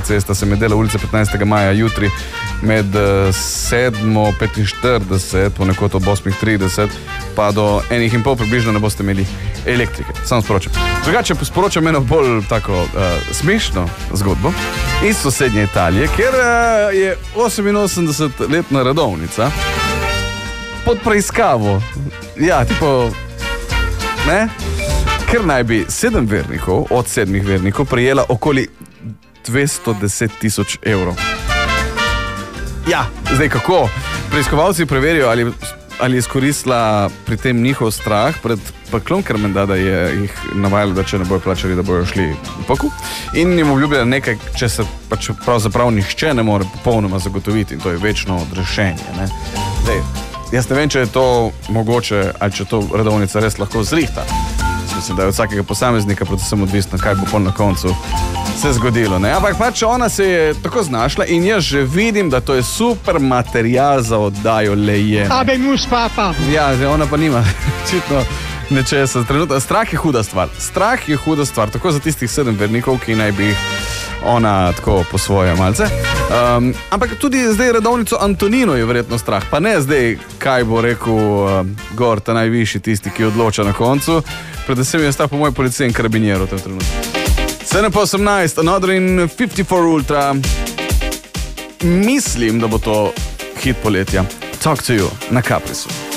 cesta se med dela ulice 15. maja jutri med 7:45, ponekod ob 8:30, pa do 1:30 približno ne boste imeli elektrike. Samo sporočam. Drugače sporočam eno bolj tako smešno zgodbo iz sosednje Italije, kjer je 88-letna redovnica pod preiskavo. Ja, tipo, ne? Ker naj bi 7 vernikov od 7 vernikov prejela okoli 210.000 evrov. Ja, zdaj kako? Preiskovalci preverijo, ali je izkoristila pri tem njihov strah pred peklom, ker menda, da je jih navajalo, da če ne bojo plačali, da bojo šli v pekel. In jim obljubila nekaj, če se pač pravzaprav nihče ne more popolnoma zagotoviti, in to je večno odrešenje. Ne? Zdaj, jaz ne vem, če je to mogoče, ali če to redovnica res lahko zrihta. Mislim, da je od vsakega posameznika predvsem odvisno, kaj bo pol na koncu se zgodilo. Ne? Ampak pač ona se je tako znašla in jaz že vidim, da to je super material za oddajo Leje. Ja, ona pa nima očitno nečesa. Strah je huda stvar. Strah je huda stvar, tako za tistih 7 vernikov, ki naj bi jih ona tako po svoje malce. Ampak tudi zdaj redovnico Antonino je verjetno strah. Pa ne zdaj, kaj bo rekel gor, ta najvišji tisti, ki odloča na koncu. Predvsem je strah po moji policiji in karabinjeru v tem trenutku. 7:18, Another in 54 Ultra. Mislim, da bo to hit poletja. Talk to you na Caprisu.